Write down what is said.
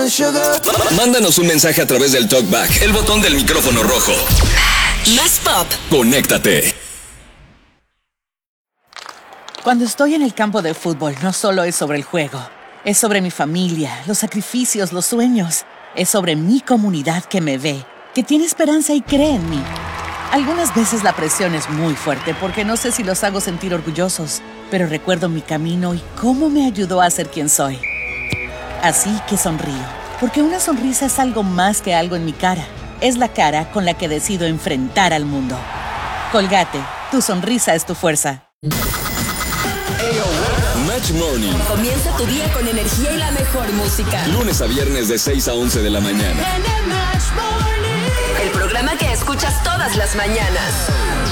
Mándanos un mensaje a través del TalkBack, el botón del micrófono rojo. Más pop. Conéctate. Cuando estoy en el campo de fútbol, no solo es sobre el juego. Es sobre mi familia, los sacrificios, los sueños. Es sobre mi comunidad que me ve, que tiene esperanza y cree en mí. Algunas veces la presión es muy fuerte porque no sé si los hago sentir orgullosos, pero recuerdo mi camino y cómo me ayudó a ser quien soy. Así que sonrío, porque una sonrisa es algo más que algo en mi cara. Es la cara con la que decido enfrentar al mundo. Colgate, tu sonrisa es tu fuerza. Match Morning. Comienza tu día con energía y la mejor música. Lunes a viernes de 6 a 11 de la mañana. El programa que escuchas todas las mañanas.